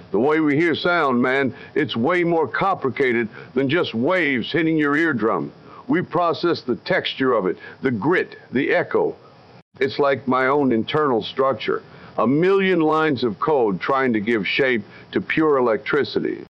The way we hear sound, man, it's way more complicated than just waves hitting your eardrum. We process the texture of it, the grit, the echo. It's like my own internal structure. A million lines of code trying to give shape to pure electricity.